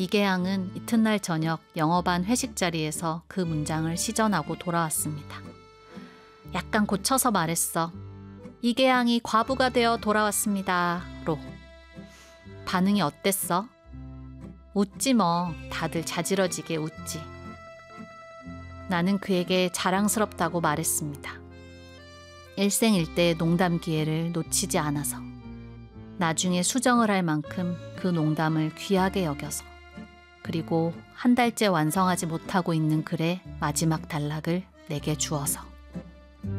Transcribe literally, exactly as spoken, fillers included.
이계양은 이튿날 저녁 영어반 회식 자리에서 그 문장을 시전하고 돌아왔습니다. 약간 고쳐서 말했어. 이계양이 과부가 되어 돌아왔습니다. 로. 반응이 어땠어? 웃지 뭐. 다들 자지러지게 웃지. 나는 그에게 자랑스럽다고 말했습니다. 일생일대의 농담 기회를 놓치지 않아서. 나중에 수정을 할 만큼 그 농담을 귀하게 여겨서. 그리고 한 달째 완성하지 못하고 있는 글의 마지막 단락을 내게 주어서.